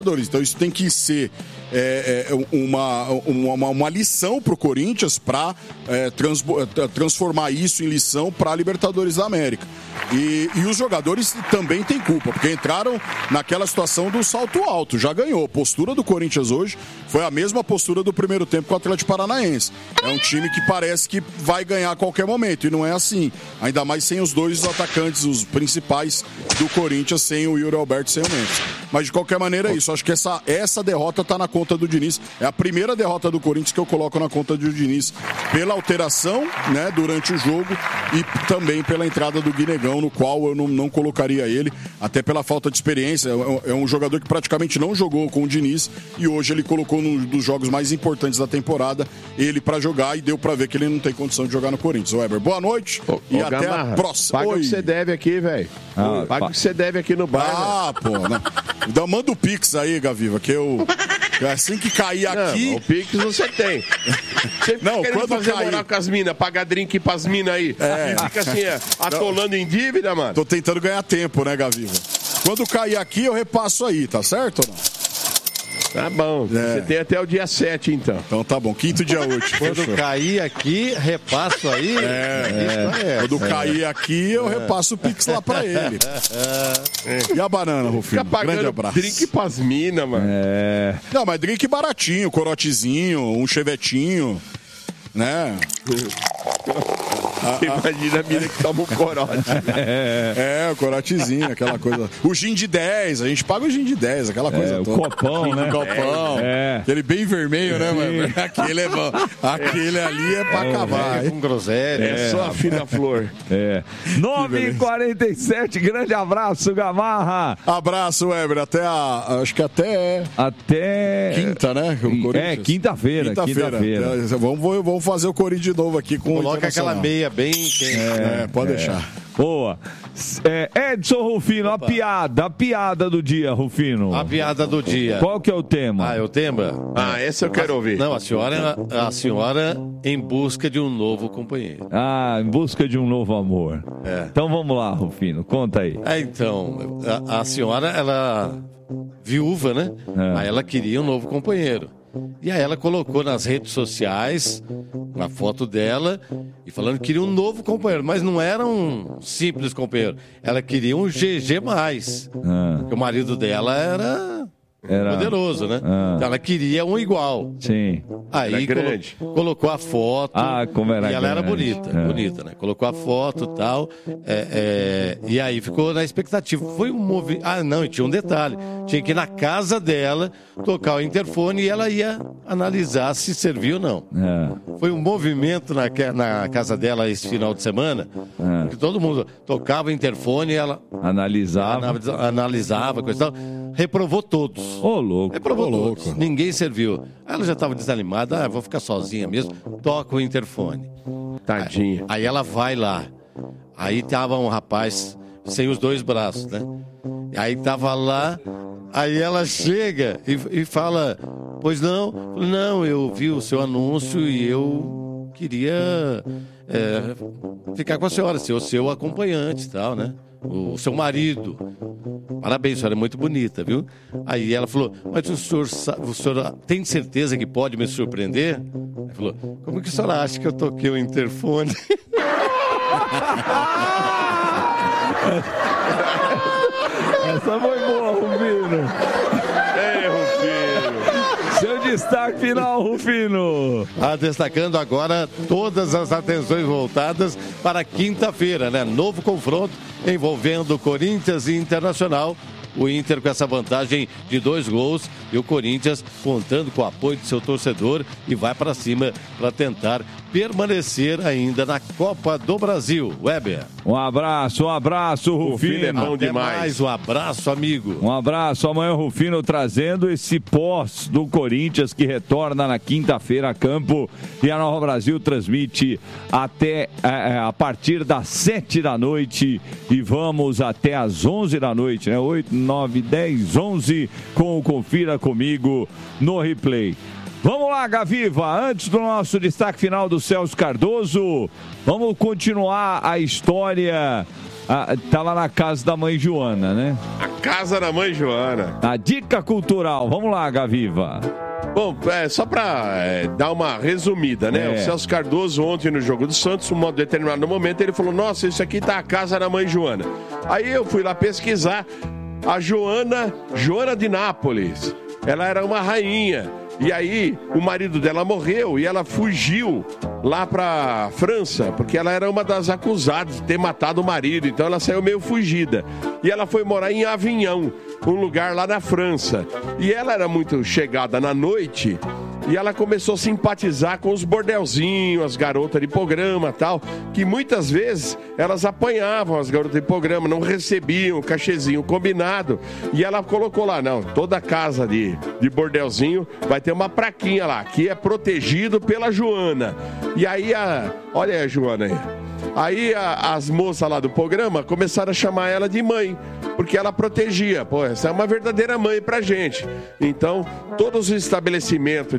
Então isso tem que ser uma lição para o Corinthians para transformar isso em lição para a Libertadores da América. E os jogadores também têm culpa, porque entraram naquela situação do salto alto, já ganhou. A postura do Corinthians hoje foi a mesma postura do primeiro tempo com o Atlético Paranaense. É um time que parece que vai ganhar a qualquer momento, e não é assim. Ainda mais sem os dois atacantes, os principais do Corinthians, sem o Yuri Alberto e sem o Mendes. Mas de qualquer maneira é isso. Acho que essa derrota está na conta do Diniz. É a primeira derrota do Corinthians que eu coloco na conta do Diniz, pela alteração, né, durante o jogo, e também pela entrada do Guinegão, no qual eu não colocaria ele, até pela falta de experiência. É um jogador que praticamente não jogou com o Diniz, e hoje ele colocou num dos jogos mais importantes da temporada ele para jogar, e deu para ver que ele não tem condição de jogar no Corinthians. Weber, boa noite e até a próxima. Paga o que você deve aqui, velho. Paga o que você deve aqui no bar. Pô, não. Então manda o Pix aí, Gaviva, que eu... Assim que cair aqui... Não, o Pix você tem. Você fica querendo fazer moral com as minas, pagar drink pras minas aí. E fica assim, atolando em dívida, mano. Tô tentando ganhar tempo, né, Gaviva? Quando cair aqui, eu repasso aí, tá certo ou não? Tá bom, você tem até o dia 7, então. Então tá bom, quinto dia útil. Quando cair aqui, repasso aí. Quando cair aqui, eu repasso o Pix lá pra ele. E a banana, Rufino? Grande abraço. Drink pras minas, mano. Não, mas drink baratinho, corotezinho, um chevetinho, né? Imagina a mina que toma um corote. O corotezinho, aquela coisa. O gin de 10, a gente paga o gin de 10, aquela coisa o toda. Copão, né? O copão. Aquele bem vermelho, né, mano? Aquele é bom. Aquele ali é pra acabar. Com groselha. É só a fina flor. 9h47, grande abraço, Gamarra. Abraço, Weber. Acho que até quinta, né? Quinta-feira. Vamos fazer o Corinthians de novo aqui com o Coloca aquela meia bem quente. Pode deixar. Boa. Edson Rufino, a piada do dia, Rufino. A piada do dia. Qual que é o tema? É o tema? Esse eu quero ouvir. Não, a senhora em busca de um novo companheiro. Em busca de um novo amor. Então vamos lá, Rufino, conta aí. Então, a senhora, ela viúva, né? Aí ela queria um novo companheiro. E aí ela colocou nas redes sociais uma foto dela e falando que queria um novo companheiro, mas não era um simples companheiro. Ela queria um GG+. Porque o marido dela era poderoso, né? Então ela queria um igual. Sim. Aí colocou a foto. Como era e ela era grande. bonita, né? Colocou a foto e tal. E aí ficou na expectativa. Foi um movimento. Não, e tinha um detalhe. Tinha que ir na casa dela, tocar o interfone e ela ia analisar se serviu ou não. Foi um movimento na casa dela esse final de semana, que todo mundo tocava o interfone e ela analisava, coisa e tal. Reprovou todos. Louco. Reprovou todos. Ninguém serviu. Ela já estava desanimada. Vou ficar sozinha mesmo. Toca o interfone. Tadinha. Aí ela vai lá. Aí tava um rapaz sem os dois braços, né? Aí tava lá. Aí ela chega e fala: pois não, eu vi o seu anúncio e eu queria ficar com a senhora, ser o seu acompanhante e tal, né? O seu marido. Parabéns, a senhora é muito bonita, viu? Aí ela falou: mas o senhor tem certeza que pode me surpreender? Ele falou: como que a senhora acha que eu toquei o interfone? Essa foi boa, Rufino. Rufino. Seu destaque final, Rufino. Destacando agora todas as atenções voltadas para quinta-feira, né? Novo confronto envolvendo Corinthians e Internacional. O Inter com essa vantagem de 2 gols e o Corinthians contando com o apoio de seu torcedor e vai para cima para tentar permanecer ainda na Copa do Brasil. Weber. Um abraço, Rufino. É bom Até demais. Mais um abraço, amigo. Um abraço. Amanhã o Rufino trazendo esse pós do Corinthians que retorna na quinta-feira a campo e a Nova Brasil transmite até a partir das 7 da noite e vamos até às 11 da noite, né? 8, 9, 10, 11 com o Confira Comigo no replay. Vamos lá, Gaviva, antes do nosso destaque final do Celso Cardoso, vamos continuar a história Tá lá na casa da mãe Joana, né? A casa da mãe Joana. A dica cultural. Vamos lá, Gaviva. Bom, só para dar uma resumida, né? O Celso Cardoso, ontem no Jogo do Santos, num determinado momento, ele falou, nossa, isso aqui tá a casa da mãe Joana. Aí eu fui lá pesquisar. A Joana de Nápoles, ela era uma rainha. E aí, o marido dela morreu e ela fugiu lá pra França, porque ela era uma das acusadas de ter matado o marido. Então ela saiu meio fugida. E ela foi morar em Avignon, um lugar lá na França. E ela era muito chegada na noite e ela começou a simpatizar com os bordelzinhos, as garotas de programa e tal, que muitas vezes elas apanhavam as garotas de programa, não recebiam o cachezinho combinado. E ela colocou lá, não, toda casa de bordelzinho vai ter uma plaquinha lá, que é protegido pela Joana. E aí, olha aí a Joana aí. Aí as moças lá do programa começaram a chamar ela de mãe, porque ela protegia. Pô, essa é uma verdadeira mãe pra gente. Então, todos os estabelecimentos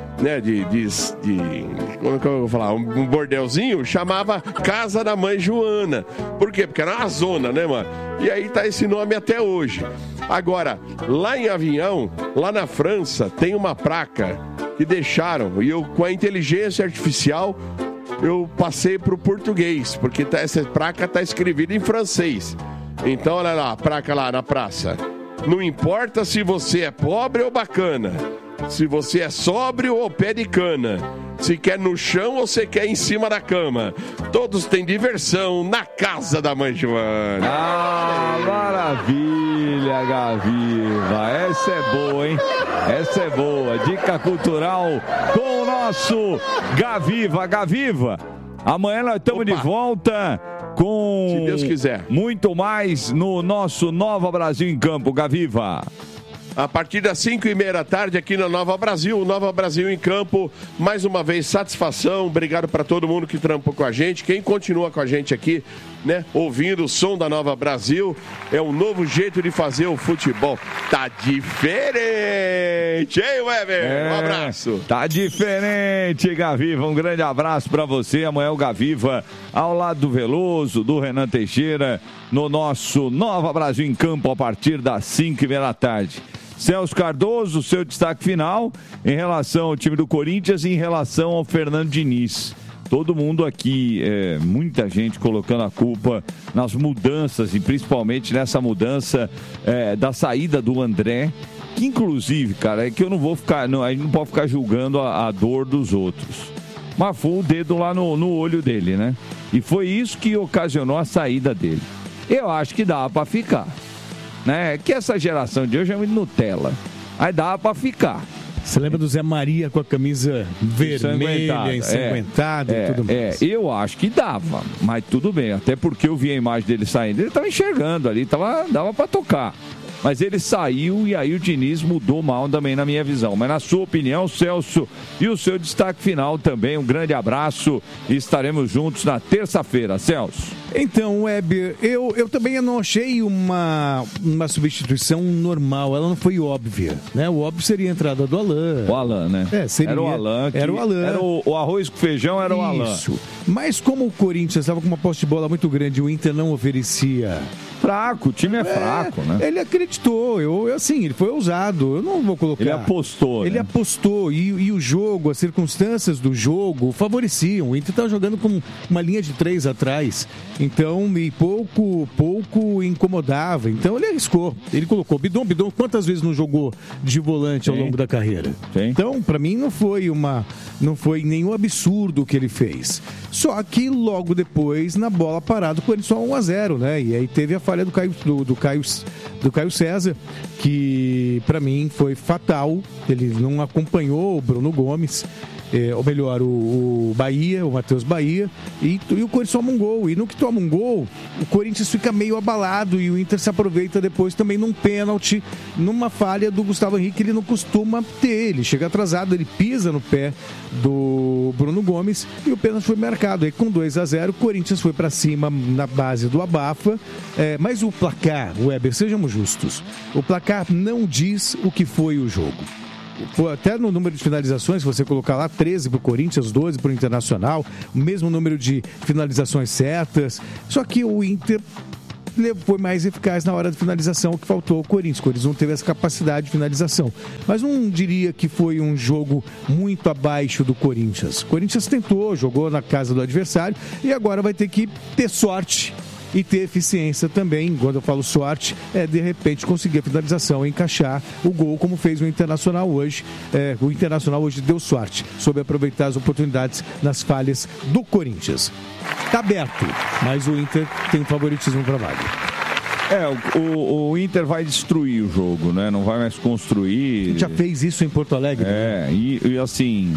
como é que eu vou falar? Um bordelzinho chamava Casa da Mãe Joana. Por quê? Porque era uma zona, né, mano? E aí tá esse nome até hoje. Agora, lá em Avignon, lá na França, tem uma placa que deixaram, e eu, com a inteligência artificial, eu passei pro português, porque essa placa tá escrevida em francês. Então, olha lá, a placa lá na praça. Não importa se você é pobre ou bacana, se você é sóbrio ou pé de cana, se quer no chão ou se quer em cima da cama, todos têm diversão na casa da mãe Joana. Ah, maravilha, Gaviva. Essa é boa, hein? Essa é boa. Dica cultural com o nosso Gaviva. Gaviva, amanhã nós estamos de volta com, se Deus quiser, muito mais no nosso Nova Brasil em Campo. Gaviva, a partir das 5:30 da tarde aqui na Nova Brasil, o Nova Brasil em Campo. Mais uma vez, satisfação, obrigado para todo mundo que trampou com a gente, quem continua com a gente aqui, né, ouvindo o som da Nova Brasil. É um novo jeito de fazer o futebol. Tá diferente, hein, Weber? Um abraço. Tá diferente, Gaviva, um grande abraço para você. Amanhã o Gaviva ao lado do Veloso, do Renan Teixeira, no nosso Nova Brasil em Campo, a partir das 5:30 da tarde. Celso Cardoso, seu destaque final em relação ao time do Corinthians e em relação ao Fernando Diniz. Todo mundo aqui, muita gente colocando a culpa nas mudanças e principalmente nessa mudança da saída do André, que inclusive, cara, é que eu não vou ficar, a gente não pode ficar julgando a dor dos outros. Mas foi o dedo lá no olho dele, né? E foi isso que ocasionou a saída dele. Eu acho que dá para ficar. Né? Que essa geração de hoje é muito Nutella. Aí dá pra ficar. Você lembra do Zé Maria com a camisa vermelha, ensanguentada e tudo mais? Eu acho que dava, mas tudo bem. Até porque eu vi a imagem dele saindo. Ele tava enxergando ali, dava pra tocar. Mas ele saiu e aí o Diniz mudou mal também na minha visão. Mas na sua opinião, Celso, e o seu destaque final também, um grande abraço e estaremos juntos na terça-feira. Celso. Então, Weber, eu também não achei uma substituição normal, ela não foi óbvia, né? O óbvio seria a entrada do Alain. O Alain, né? Seria, era o Alain. Era o arroz com feijão, era o Alain. Isso. Mas como o Corinthians estava com uma posse de bola muito grande e o Inter não oferecia... Fraco, o time é fraco, né? Ele acreditou, ele foi ousado, eu não vou colocar... Ele apostou, Ele apostou, e o jogo, as circunstâncias do jogo favoreciam. O Inter estava jogando com uma linha de 3 atrás, então, e pouco incomodava. Então, ele arriscou, ele colocou. Bidon, quantas vezes não jogou de volante ao longo da carreira? Sim. Então, para mim, não foi nenhum absurdo o que ele fez. Só que logo depois, na bola parada, com ele só 1-0, né? E aí teve a falha do Caio César, que para mim foi fatal. Ele não acompanhou o Bruno Gomes, ou melhor, o Matheus Bahia, e o Corinthians toma um gol. E no que toma um gol, o Corinthians fica meio abalado e o Inter se aproveita depois também num pênalti, numa falha do Gustavo Henrique, ele não costuma ter. Ele chega atrasado, ele pisa no pé do Bruno Gomes e o pênalti foi marcado. Aí com 2-0, o Corinthians foi para cima na base do abafa, mas o placar, Weber, sejamos justos, o placar não diz o que foi o jogo. Até no número de finalizações, se você colocar lá 13 para o Corinthians, 12 para o Internacional, o mesmo número de finalizações certas, só que o Inter foi mais eficaz na hora de finalização, o que faltou ao Corinthians. O Corinthians não teve essa capacidade de finalização. Mas não diria que foi um jogo muito abaixo do Corinthians. O Corinthians tentou, jogou na casa do adversário e agora vai ter que ter sorte e ter eficiência também. Quando eu falo sorte, de repente conseguir a finalização e encaixar o gol, como fez o Internacional hoje. O Internacional hoje deu sorte, soube aproveitar as oportunidades nas falhas do Corinthians. Está aberto, mas o Inter tem um favoritismo para vaga. O Inter vai destruir o jogo, né? Não vai mais construir. Já fez isso em Porto Alegre. E assim,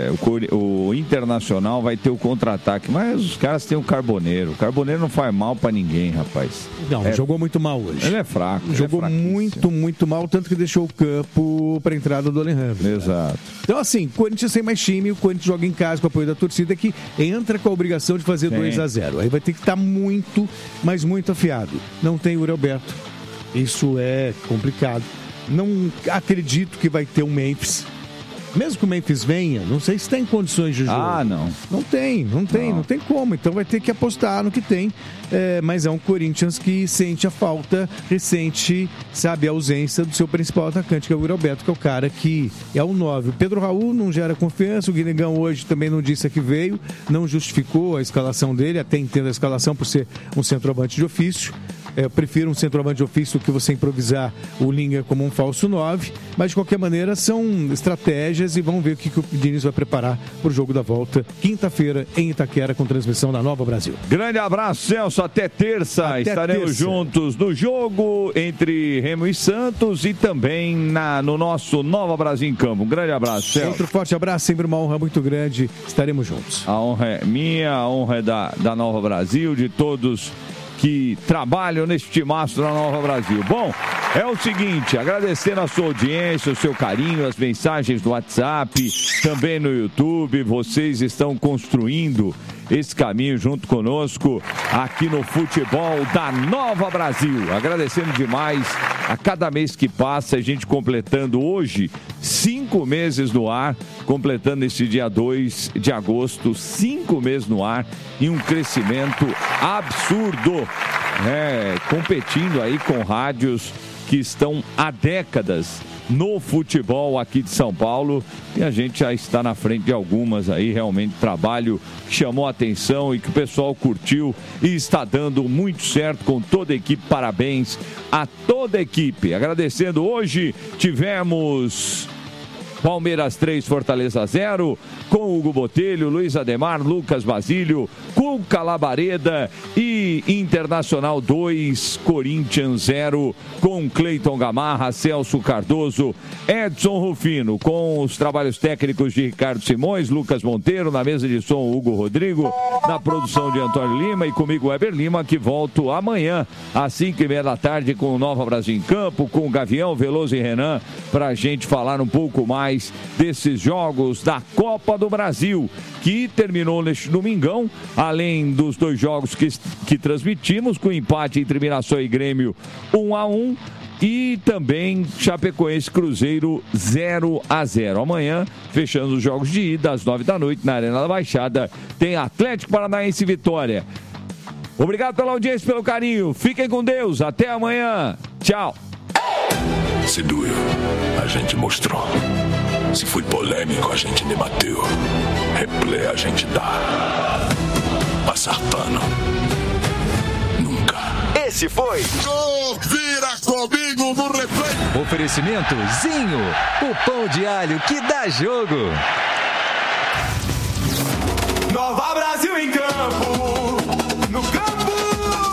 o Internacional vai ter o contra-ataque, mas os caras têm o Carboneiro. O Carboneiro não faz mal pra ninguém, rapaz. Não, jogou muito mal hoje. Ele é fraco. Jogou muito mal, tanto que deixou o campo pra entrada do Alejandro. Exato. Então, assim, o Corinthians tem mais time, o Corinthians joga em casa com o apoio da torcida, que entra com a obrigação de fazer 2-0. Aí vai ter que estar muito, mas muito afiado. Não tem o Alberto. Isso é complicado. Não acredito que vai ter um Memphis. Mesmo que o Memphis venha, não sei se tem condições de jogo. Não. Não tem como. Então vai ter que apostar no que tem. Mas é um Corinthians que sente a falta recente, sabe, a ausência do seu principal atacante, que é o Yuri Alberto, que é o cara que é o 9. O Pedro Raul não gera confiança. O Guinegão hoje também não disse a que veio, não justificou a escalação dele, até entendo a escalação por ser um centroavante de ofício. Eu prefiro um centroavante de ofício que você improvisar o Linha como um falso 9, mas de qualquer maneira são estratégias e vamos ver o que o Diniz vai preparar para o jogo da volta, quinta-feira em Itaquera, com transmissão da Nova Brasil. Grande abraço, Celso, até terça. Estaremos juntos no jogo entre Remo e Santos e também no nosso Nova Brasil em Campo. Um grande abraço, Celso. Outro forte abraço, sempre uma honra muito grande, estaremos juntos. A honra é minha, a honra é da Nova Brasil, de todos que trabalham nesse timaço da Nova Brasil. Bom, é o seguinte, agradecendo a sua audiência, o seu carinho, as mensagens do WhatsApp, também no YouTube, vocês estão construindo esse caminho junto conosco aqui no futebol da Nova Brasil. Agradecendo demais a cada mês que passa, a gente completando hoje 5 meses no ar, completando esse dia 2 de agosto, 5 meses no ar e um crescimento absurdo, competindo aí com rádios que estão há décadas no futebol aqui de São Paulo, e a gente já está na frente de algumas aí, realmente trabalho que chamou a atenção e que o pessoal curtiu e está dando muito certo com toda a equipe. Parabéns a toda a equipe. Agradecendo, hoje tivemos Palmeiras 3, Fortaleza 0, com Hugo Botelho, Luiz Ademar, Lucas Basílio, Cuca Labareda e Internacional 2, Corinthians 0, com Cleiton Gamarra, Celso Cardoso, Edson Rufino, com os trabalhos técnicos de Ricardo Simões, Lucas Monteiro, na mesa de som Hugo Rodrigo, na produção de Antônio Lima e comigo Weber Lima, que volto amanhã às 5:30 da tarde com o Nova Brasil em Campo, com o Gavião, Veloso e Renan, para a gente falar um pouco mais desses jogos da Copa do Brasil, que terminou neste domingão, além dos 2 jogos que transmitimos, com empate entre Mirassol e Grêmio 1-1, e também Chapecoense Cruzeiro 0-0. Amanhã, fechando os jogos de ida, às 9 da noite, na Arena da Baixada, tem Atlético Paranaense e Vitória. Obrigado pela audiência, pelo carinho. Fiquem com Deus. Até amanhã. Tchau. Se doeu, a gente mostrou. Se foi polêmico, a gente debateu. Replay a gente dá. Passar pano. Nunca. Esse foi Confira comigo no replay. Oferecimento Zinho, o pão de alho que dá jogo.